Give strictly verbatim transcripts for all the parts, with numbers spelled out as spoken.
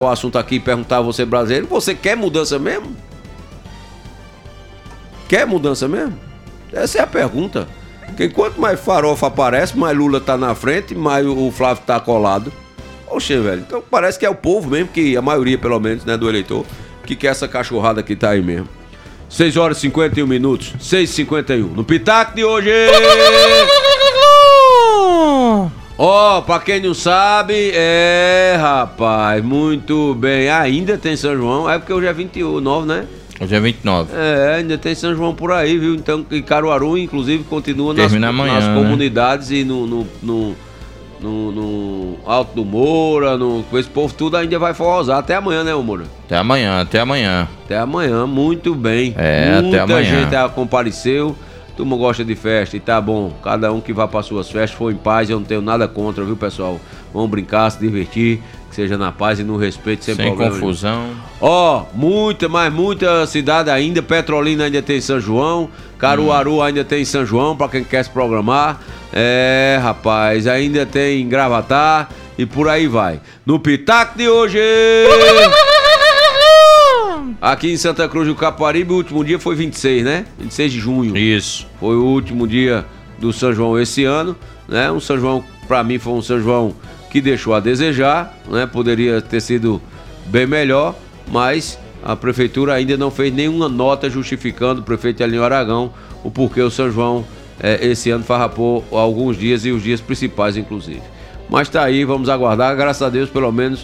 o assunto aqui e perguntar a você, brasileiro, você quer mudança mesmo? Quer mudança mesmo? Essa é a pergunta. Porque quanto mais farofa aparece, mais Lula tá na frente, mais o Flávio tá colado. Oxe, velho, então parece que é o povo mesmo, que a maioria, pelo menos, né, do eleitor, que quer essa cachorrada que tá aí mesmo. seis horas e cinquenta e um minutos, seis e cinquenta e um. No Pitaco de hoje... Ó, oh, pra quem não sabe, é, rapaz, muito bem. Ainda tem São João, é porque hoje é vinte e nove, né? Hoje é vinte e nove. É, ainda tem São João por aí, viu? Então, e Caruaru, inclusive, continua nas, amanhã, nas né? comunidades e no, no, no, no, no Alto do Moura, no, com esse povo tudo ainda vai forrosar. Até amanhã, né, Moura? Até amanhã, até amanhã. Até amanhã, muito bem. É, Muita até amanhã. Muita gente compareceu. Turma gosta de festa e tá bom, cada um que vá para suas festas foi em paz, eu não tenho nada contra, viu, pessoal? Vamos brincar, se divertir, que seja na paz e no respeito, sem, sem problema. Sem confusão. Ó, oh, muita, mas muita cidade ainda, Petrolina ainda tem São João, Caruaru hum. ainda tem São João, para quem quer se programar. É, rapaz, ainda tem Gravatar e por aí vai. No Pitaco de hoje... Aqui em Santa Cruz do Caparibe, o último dia foi vinte e seis, né? vinte e seis de junho. Isso. Foi o último dia do São João esse ano, né? Um São João, pra mim, foi um São João que deixou a desejar, né? Poderia ter sido bem melhor, mas a prefeitura ainda não fez nenhuma nota justificando, o prefeito Elinho Aragão, o porquê o São João é, esse ano farrapou alguns dias e os dias principais, inclusive. Mas tá aí, vamos aguardar. Graças a Deus, pelo menos,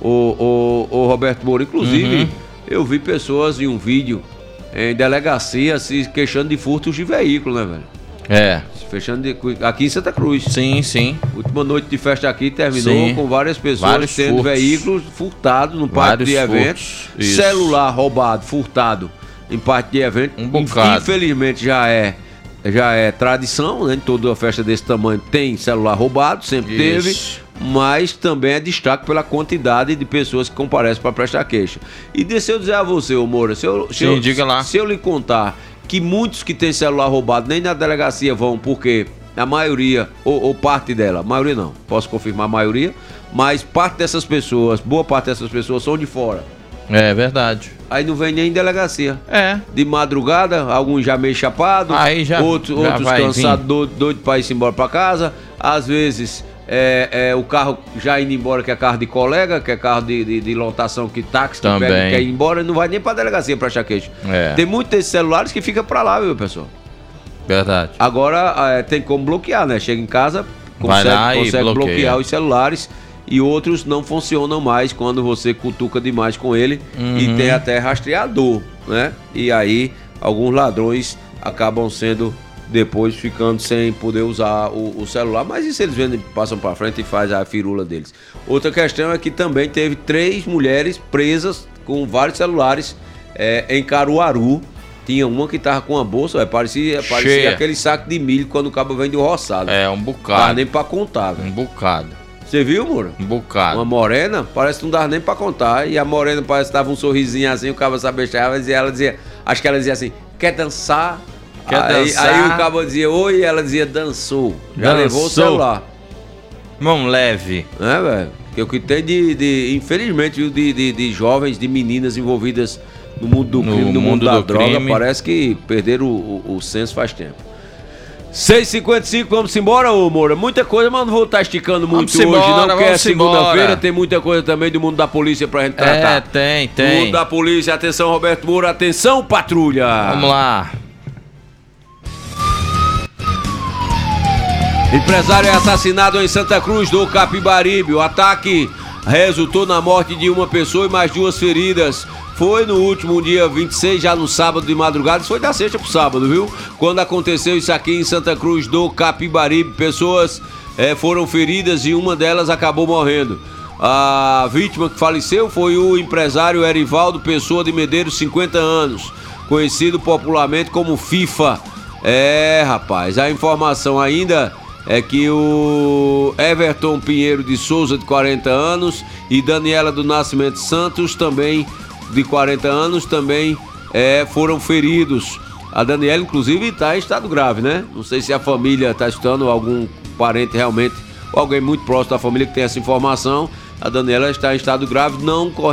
o, o, o Roberto Moura, inclusive... Uhum. Eu vi pessoas em um vídeo em delegacia se queixando de furtos de veículo, né, velho? É. Se fechando de, aqui em Santa Cruz. Sim, sim. Última noite de festa aqui terminou sim. com várias pessoas vários tendo furtos. veículos furtados no parque de eventos. Celular roubado, furtado em parque de eventos. Um bocado. Infelizmente já é, já é tradição, né? Toda festa desse tamanho tem celular roubado, sempre Isso. teve. Mas também é destaque pela quantidade de pessoas que comparecem para prestar queixa. E deixa eu dizer a você, ô Moura, se eu, se, Sim, eu, diga lá. se eu lhe contar que muitos que têm celular roubado nem na delegacia vão, porque a maioria, ou, ou parte dela, a maioria não, posso confirmar a maioria, mas parte dessas pessoas, boa parte dessas pessoas são de fora. É verdade. Aí não vem nem em delegacia. É. De madrugada, alguns já meio chapados, outros, já outros cansados, doidos doido para ir embora para casa, às vezes... É, é, o carro já indo embora, que é carro de colega, que é carro de, de, de lotação, que táxi, que também pega, quer ir embora, não vai nem pra delegacia pra achar queixa. É. Tem muitos desses celulares que fica pra lá, viu, pessoal? Verdade. Agora é, tem como bloquear, né? Chega em casa, vai consegue, lá consegue e bloquear os celulares e outros não funcionam mais quando você cutuca demais com ele uhum. e tem até rastreador, né? E aí alguns ladrões acabam sendo... depois ficando sem poder usar o, o celular, mas isso eles vendem, passam para frente e faz a firula deles. Outra questão é que também teve três mulheres presas com vários celulares é, em Caruaru. Tinha uma que tava com uma bolsa, é, parecia, parecia aquele saco de milho quando o cabo vem de roçado. É, um bocado. Não dá nem para contar, velho. Um bocado. Você viu, Moura? Um bocado. Uma morena, parece que não dava nem para contar. E a morena parece que tava um sorrisinho assim, o cabo se abestava e ela dizia, acho que ela dizia assim, quer dançar? Quer aí, dançar? Aí o cabo dizia oi e ela dizia dançou. Já dançou. Levou o celular. Mão leve. É, velho. Que o que tem de, de infelizmente, viu, de, de, de jovens, de meninas envolvidas no mundo do crime, no, no mundo, mundo da droga, crime. Parece que perderam o, o, o senso faz tempo. seis e cinquenta e cinco, vamos embora, ô Moura? Muita coisa, mas não vou estar esticando muito hoje, embora, não, porque é segunda-feira, tem muita coisa também do mundo da polícia pra gente tratar. É, tem, tem. Mundo da polícia, atenção, Roberto Moura, atenção, patrulha. Vamos lá. Empresário é assassinado em Santa Cruz do Capibaribe. O ataque resultou na morte de uma pessoa e mais duas feridas. Foi no último dia vinte e seis, já no sábado de madrugada. Isso foi da sexta pro sábado, viu? Quando aconteceu isso aqui em Santa Cruz do Capibaribe. Pessoas é, foram feridas e uma delas acabou morrendo. A vítima que faleceu foi o empresário Erivaldo Pessoa de Medeiros, cinquenta anos. Conhecido popularmente como FIFA. É, rapaz, a informação ainda... é que o Everton Pinheiro de Souza, de quarenta anos, e Daniela do Nascimento Santos, também de quarenta anos, também é, foram feridos. A Daniela, inclusive, está em estado grave, né? Não sei se a família está estudando, algum parente realmente, ou alguém muito próximo da família que tem essa informação. A Daniela está em estado grave, não corre